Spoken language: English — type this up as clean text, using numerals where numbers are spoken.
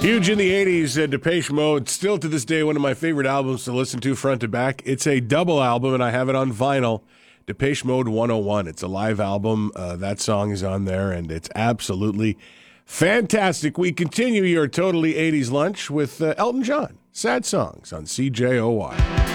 Huge in the 80s, Depeche Mode. Still to this day, one of my favorite albums to listen to front to back. It's a double album, and I have it on vinyl. Depeche Mode 101. It's a live album. That song is on there, and it's absolutely fantastic. We continue your totally 80s lunch with Elton John. Sad Songs on CJOY.